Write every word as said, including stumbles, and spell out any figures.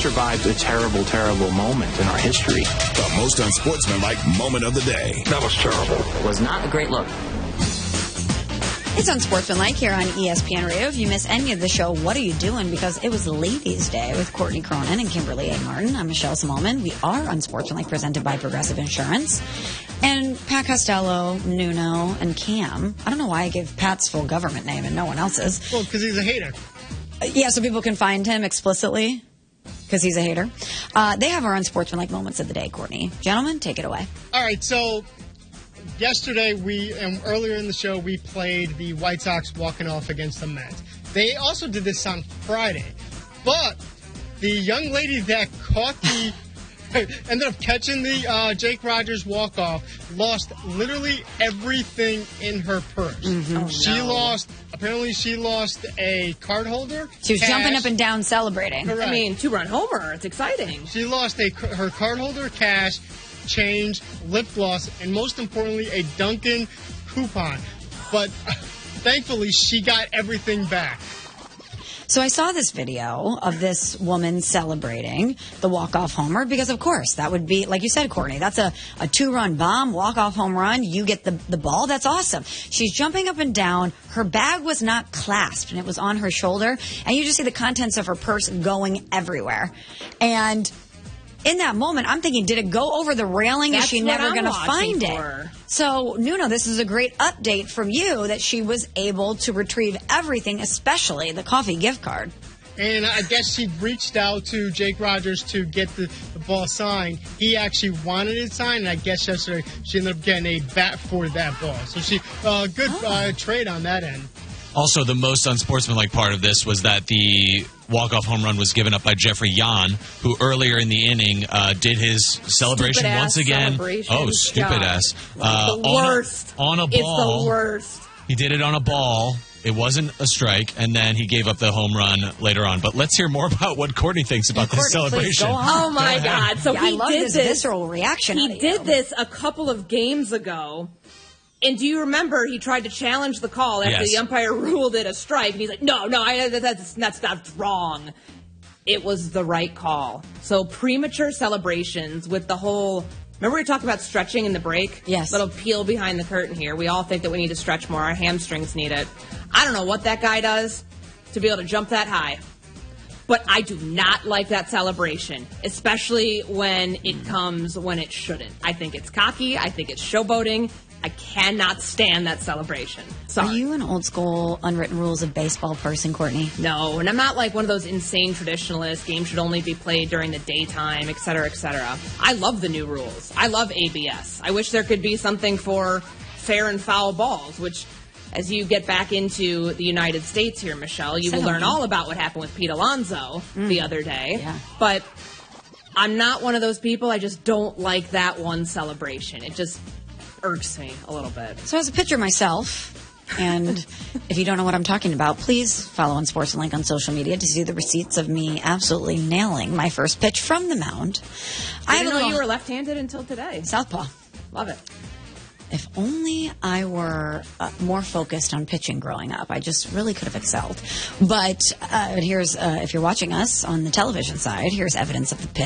survived a terrible, terrible moment in our history. The most unsportsmanlike moment of the day. That was terrible. Was not a great look. It's Unsportsmanlike here on E S P N Radio. If you miss any of the show, what are you doing? Because it was Ladies' Day with Courtney Cronin and Kimberly A. Martin. I'm Michelle Smallman. We are Unsportsmanlike, presented by Progressive Insurance. And Pat Costello, Nuno, and Cam. I don't know why I gave Pat's full government name and no one else's. Well, because he's a hater. Uh, yeah, so people can find him explicitly because he's a hater. Uh, they have our Unsportsmanlike moments of the day, Courtney. Gentlemen, take it away. All right, so yesterday, we and earlier in the show, we played the White Sox walking off against the Mets. They also did this on Friday, but the young lady that caught the ended up catching the uh, Jake Rogers walk-off lost literally everything in her purse. Mm-hmm. Oh, she no. lost, apparently she lost a card holder. She was cash. jumping up and down celebrating. Correct. I mean, two-run homer. It's exciting. She lost a her card holder, cash, change, lip gloss, and most importantly, a Dunkin' coupon. But uh, thankfully, she got everything back. So I saw this video of this woman celebrating the walk-off homer because, of course, that would be, like you said, Courtney, that's a, a two-run bomb, walk-off home run. You get the, the ball. That's awesome. She's jumping up and down. Her bag was not clasped, and it was on her shoulder. And you just see the contents of her purse going everywhere. And in that moment, I'm thinking, did it go over the railing? That's Is she what never I'm going to watching find for. it? So, Nuno, this is a great update from you that she was able to retrieve everything, especially the coffee gift card. And I guess she reached out to Jake Rogers to get the, the ball signed. He actually wanted it signed, and I guess yesterday she ended up getting a bat for that ball. So she, uh, good Oh. uh, trade on that end. Also, the most unsportsmanlike part of this was that the walk-off home run was given up by Jeffrey Yan, who earlier in the inning uh, did his celebration Stupid-ass once again. celebration. Oh, stupid God. ass! Uh, the on a- worst. On a, It's ball. the worst. He did it on a ball. It wasn't a strike, and then he gave up the home run later on. But let's hear more about what Courtney thinks about this Courtney, please celebration. go on. Oh, my Go ahead. God. So Yeah, he I love did this this. visceral reaction. out He of did you. this a couple of games ago. And do you remember he tried to challenge the call after Yes. the umpire ruled it a strike? And he's like, no, no, I, that's, that's, that's wrong. It was the right call. So premature celebrations with the whole... Remember we talked about stretching in the break? Yes. Little peel behind the curtain here. We all think that we need to stretch more. Our hamstrings need it. I don't know what that guy does to be able to jump that high. But I do not like that celebration, especially when it comes when it shouldn't. I think it's cocky. I think it's showboating. I cannot stand that celebration. Sorry. Are you an old school unwritten rules of baseball person, Courtney? No, and I'm not like one of those insane traditionalists. Games should only be played during the daytime, et cetera, et cetera. I love the new rules. I love A B S. I wish there could be something for fair and foul balls, which, as you get back into the United States here, Michelle, you will Settle learn me. all about what happened with Pete Alonso the other day. Yeah. But I'm not one of those people. I just don't like that one celebration. It just irks me a little bit. So as a pitcher myself, and if you don't know what I'm talking about, please follow Unsportsmanlike on social media to see the receipts of me absolutely nailing my first pitch from the mound. I have didn't a know little you were left-handed until today. southpaw. Love it. If only I were uh, more focused on pitching growing up, I just really could have excelled. But uh, here's, uh, if you're watching us on the television side, here's evidence of the pitch.